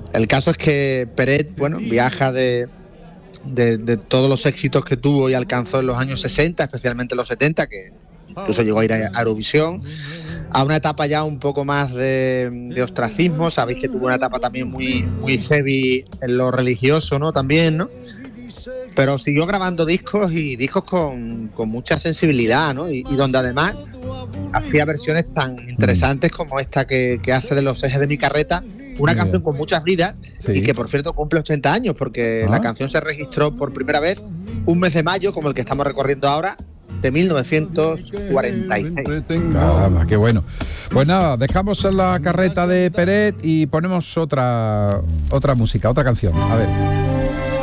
El caso es que Peret, bueno, viaja de todos los éxitos que tuvo y alcanzó en los años 60, especialmente en los 70, que incluso llegó a ir a Eurovisión, a una etapa ya un poco más de ostracismo. Sabéis que tuvo una etapa también muy heavy en lo religioso, ¿no? También, ¿no? Pero siguió grabando discos y discos con mucha sensibilidad, ¿no? Y donde además hacía versiones tan interesantes como esta que hace de Los ejes de mi carreta, una canción con muchas vidas, Sí. y que por cierto cumple 80 años, porque la canción se registró por primera vez un mes de mayo, como el que estamos recorriendo ahora, de 1946. Caramba, qué bueno. Pues nada, dejamos la carreta de Peret y ponemos otra música, otra canción. A ver.